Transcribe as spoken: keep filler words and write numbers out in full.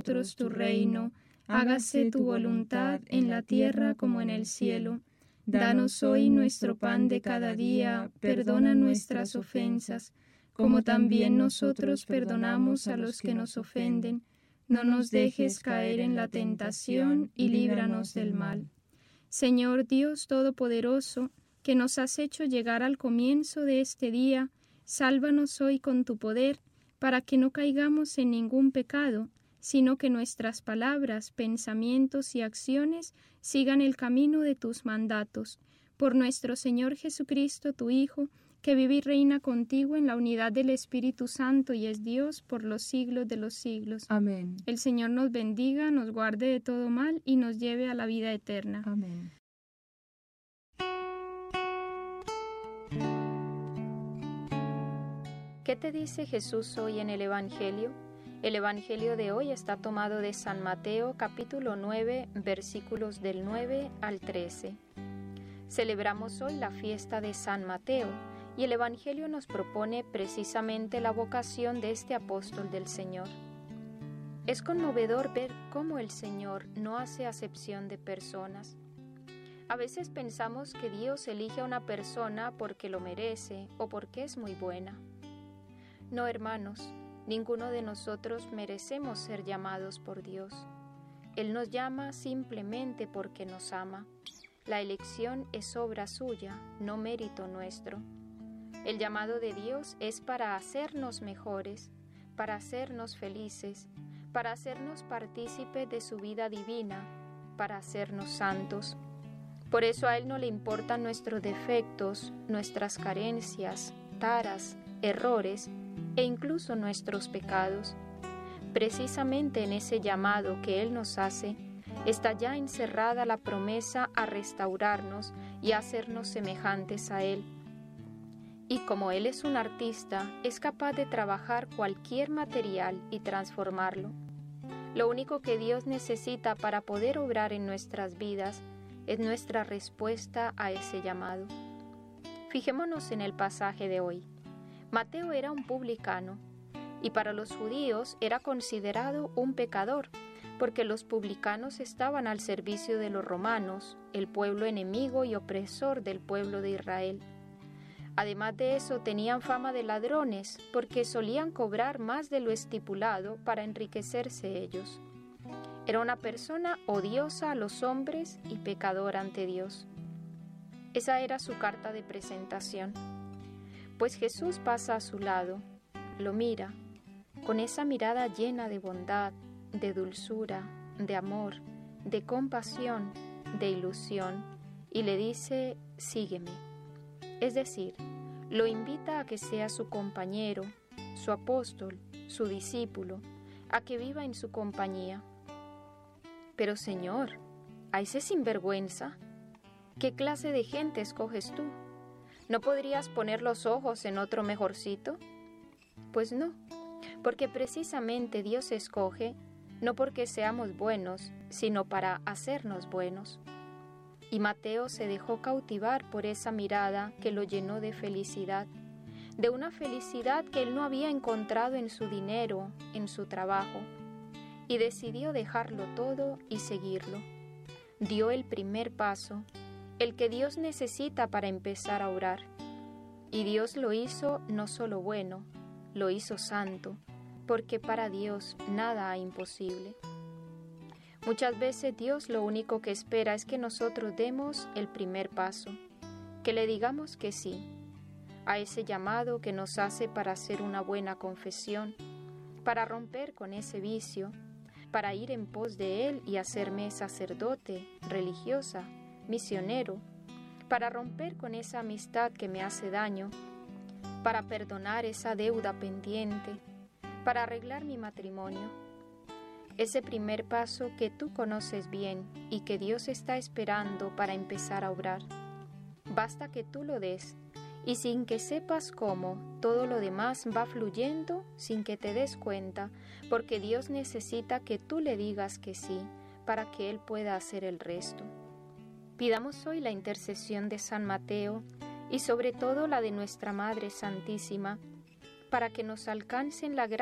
nosotros tu reino, hágase tu voluntad en la tierra como en el cielo. Danos hoy nuestro pan de cada día, perdona nuestras ofensas, como también nosotros perdonamos a los que nos ofenden. No nos dejes caer en la tentación y líbranos del mal. Señor Dios Todopoderoso, que nos has hecho llegar al comienzo de este día, sálvanos hoy con tu poder, para que no caigamos en ningún pecado, sino que nuestras palabras, pensamientos y acciones sigan el camino de tus mandatos. Por nuestro Señor Jesucristo, tu Hijo, que vive y reina contigo en la unidad del Espíritu Santo y es Dios por los siglos de los siglos. Amén. El Señor nos bendiga, nos guarde de todo mal y nos lleve a la vida eterna. Amén. ¿Qué te dice Jesús hoy en el Evangelio? El Evangelio de hoy está tomado de San Mateo, capítulo nueve, versículos del nueve al trece. Celebramos hoy la fiesta de San Mateo y el Evangelio nos propone precisamente la vocación de este apóstol del Señor. Es conmovedor ver cómo el Señor no hace acepción de personas. A veces pensamos que Dios elige a una persona porque lo merece o porque es muy buena. No, hermanos, ninguno de nosotros merecemos ser llamados por Dios. Él nos llama simplemente porque nos ama. La elección es obra suya, no mérito nuestro. El llamado de Dios es para hacernos mejores, para hacernos felices, para hacernos partícipes de su vida divina, para hacernos santos. Por eso a Él no le importan nuestros defectos, nuestras carencias, taras, errores e incluso nuestros pecados. Precisamente en ese llamado que Él nos hace, está ya encerrada la promesa a restaurarnos y a hacernos semejantes a Él. Y como Él es un artista, es capaz de trabajar cualquier material y transformarlo. Lo único que Dios necesita para poder obrar en nuestras vidas es nuestra respuesta a ese llamado. Fijémonos en el pasaje de hoy. Mateo era un publicano, y para los judíos era considerado un pecador, porque los publicanos estaban al servicio de los romanos, el pueblo enemigo y opresor del pueblo de Israel. Además de eso, tenían fama de ladrones, porque solían cobrar más de lo estipulado para enriquecerse ellos. Era una persona odiosa a los hombres y pecador ante Dios. Esa era su carta de presentación. Pues Jesús pasa a su lado, lo mira, con esa mirada llena de bondad, de dulzura, de amor, de compasión, de ilusión, y le dice, sígueme. Es decir, lo invita a que sea su compañero, su apóstol, su discípulo, a que viva en su compañía. Pero Señor, ¿a ese sinvergüenza? ¿Qué clase de gente escoges tú? ¿No podrías poner los ojos en otro mejorcito? Pues no, porque precisamente Dios escoge no porque seamos buenos, sino para hacernos buenos. Y Mateo se dejó cautivar por esa mirada que lo llenó de felicidad, de una felicidad que él no había encontrado en su dinero, en su trabajo, y decidió dejarlo todo y seguirlo. Dio el primer paso, el que Dios necesita para empezar a orar. Y Dios lo hizo no solo bueno, lo hizo santo, porque para Dios nada hay imposible. Muchas veces Dios lo único que espera es que nosotros demos el primer paso, que le digamos que sí, a ese llamado que nos hace para hacer una buena confesión, para romper con ese vicio, para ir en pos de Él y hacerme sacerdote, religiosa, misionero, para romper con esa amistad que me hace daño, para perdonar esa deuda pendiente, para arreglar mi matrimonio. Ese primer paso que tú conoces bien y que Dios está esperando para empezar a obrar. Basta que tú lo des y sin que sepas cómo, todo lo demás va fluyendo sin que te des cuenta, porque Dios necesita que tú le digas que sí para que Él pueda hacer el resto. Pidamos hoy la intercesión de San Mateo y sobre todo la de nuestra Madre Santísima, para que nos alcancen la gracia